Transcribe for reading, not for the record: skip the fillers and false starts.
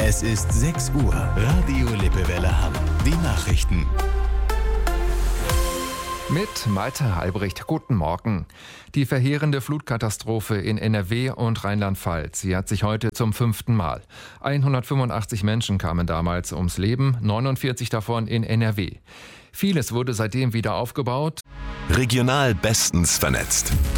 Es ist 6 Uhr. Radio Lippewelle Hamm. Die Nachrichten. Mit Malte Halbricht. Guten Morgen. Die verheerende Flutkatastrophe in NRW und Rheinland-Pfalz. Sie hat sich heute zum 5. Mal. 185 Menschen kamen damals ums Leben, 49 davon in NRW. Vieles wurde seitdem wieder aufgebaut. Regional bestens vernetzt.